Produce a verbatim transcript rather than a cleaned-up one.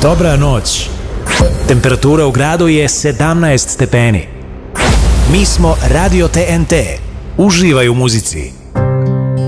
Dobra noć. Temperatura u gradu je sedamnaest stepeni. Mi smo Radio T N T. Uživaj u muzici.